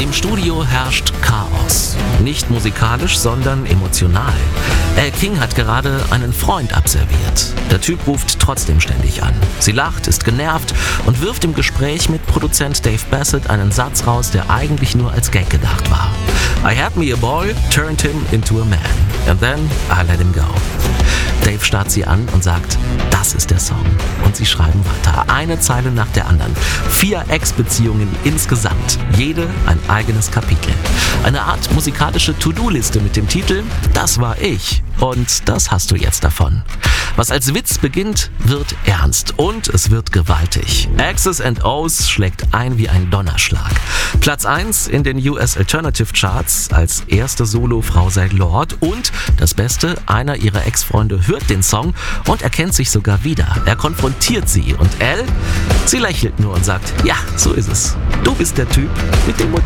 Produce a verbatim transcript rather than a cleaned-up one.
Im Studio herrscht Chaos. Nicht musikalisch, sondern emotional. Elle King hat gerade einen Freund abserviert. Der Typ ruft trotzdem ständig an. Sie lacht, ist genervt und wirft im Gespräch mit Produzent Dave Bassett einen Satz raus, der eigentlich nur als Gag gedacht war. I had me a boy, turned him into a man. And then I let him go. Dave starrt sie an und sagt, das ist der Song. Und sie schreiben weiter, eine Zeile nach der anderen. Vier Ex-Beziehungen insgesamt, jede ein eigenes Kapitel. Eine Art musikalische To-Do-Liste mit dem Titel Das war ich. Und das hast du jetzt davon. Was als Witz beginnt, wird ernst und es wird gewaltig. X's and O's schlägt ein wie ein Donnerschlag. Platz eins in den U S Alternative Charts, als erste Solo-Frau seit Lorde und das Beste, einer ihrer Ex-Freunde hört den Song und erkennt sich sogar wieder. Er konfrontiert sie und Elle, sie lächelt nur und sagt, ja, so ist es. Du bist der Typ mit dem Motiv.